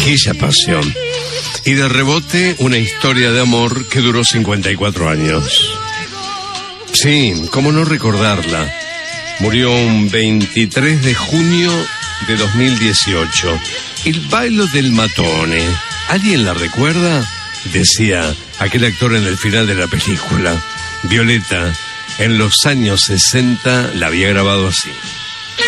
aquella pasión. Y de rebote, una historia de amor que duró 54 años. Sí, cómo no recordarla. Murió un 23 de junio de 2018. El baile del matone. ¿Alguien la recuerda? Decía aquel actor en el final de la película. Violeta, en los años 60, la había grabado así.